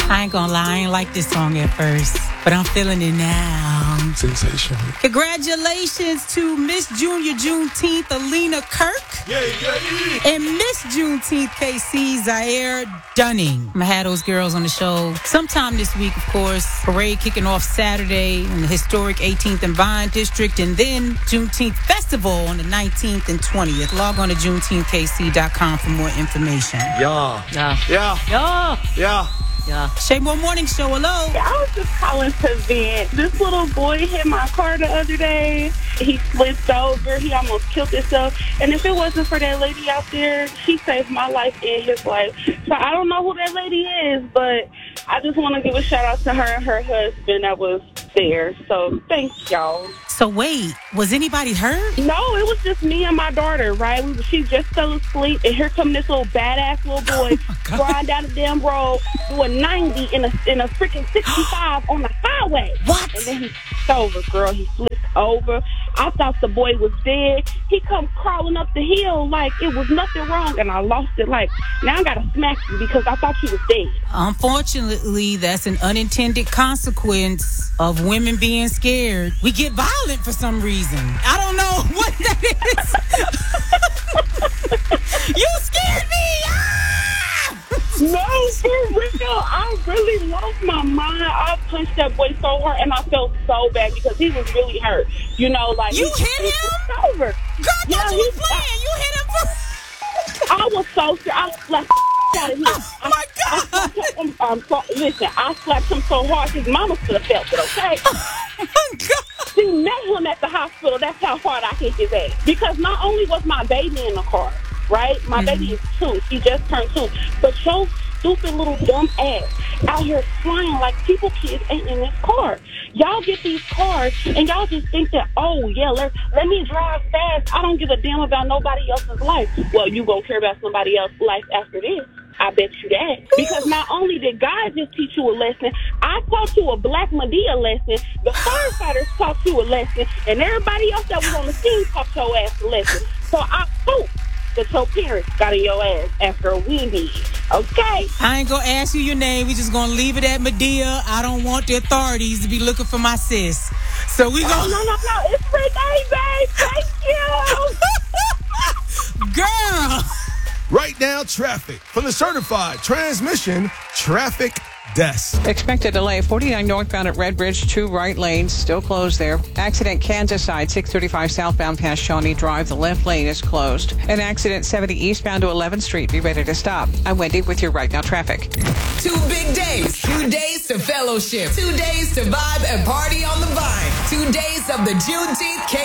I ain't gonna lie, I ain't like this song at first, but I'm feeling it now. Sensational. Congratulations to Miss Junior Juneteenth, Alina Kirk. And Miss Juneteenth, KC, Zaire Dunning. I'm gonna have those girls on the show sometime this week, of course. Parade kicking off Saturday in the historic 18th and Vine District, and then Juneteenth Festival on the 19th and 20th. Log on to JuneteenthKC.com for more information. Yeah. Shay Moore Morning Show, hello. I was just calling to vent. This little boy hit my car the other day. He flipped over. He almost killed himself. And if it wasn't for that lady out there, she saved my life and his life. So I don't know who that lady is, but I just want to give a shout out to her and her husband that was there. So thanks, y'all. So wait, was anybody hurt? No, it was just me and my daughter, right? She just fell asleep, and here come this little badass little boy riding down the damn road doing 90 in a freaking 65 on the highway. What? And then he flipped over, girl. He flipped over. I thought the boy was dead. He come crawling up the hill like it was nothing wrong, and I lost it. Like, now I gotta smack you because I thought you was dead. Unfortunately, that's an unintended consequence of women being scared. We get violent for some reason. I don't know what that is. You scared me! No, for real. I really lost my mind. I punched that boy so hard, and I felt so bad because he was really hurt. You know, like... You hit him? Over. God, you was playing. You hit him for... I was so scared. I slapped out of him. Oh, my God. Listen, I slapped him so hard, his mama should have felt it, okay? Oh, my God. She met him at the hospital. That's how hard I hit his ass. Because not only was my baby in the car, right? My baby is 2. She just turned 2. But your stupid little dumb ass out here flying like kids ain't in this car. Y'all get these cars and y'all just think that, oh, yeah, let me drive fast. I don't give a damn about nobody else's life. Well, you gonna care about somebody else's life after this. I bet you that. Because not only did God just teach you a lesson, I taught you a Black Medea lesson, the firefighters taught you a lesson, and everybody else that was on the scene taught your ass a lesson. So I hope that your parents got in your ass after we did. Okay? I ain't gonna ask you your name. We just gonna leave it at Medea. I don't want the authorities to be looking for my sis. So we gonna... No. It's Renee, babe. Thank you. Girl. Right now, traffic from the certified transmission traffic desk. Expected delay 49 northbound at Red Bridge, 2 right lanes still closed there. Accident Kansas side 635 southbound past Shawnee Drive. The left lane is closed. An accident 70 eastbound to 11th Street. Be ready to stop. I'm Wendy with your Right Now traffic. 2 big days. 2 days to fellowship. 2 days to vibe and party on the Vine. 2 days of the Juneteenth